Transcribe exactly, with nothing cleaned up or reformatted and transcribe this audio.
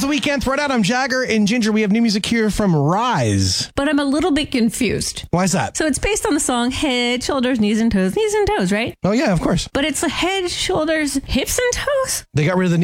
the weekend. Throw it out. I'm Jagger and Ginger. We have new music here from Rise. But I'm a little bit confused. Why is that? So it's based on the song Head, Shoulders, Knees and Toes. Knees and Toes, right? Oh, yeah, of course. But it's head, shoulders, hips and toes? They got rid of the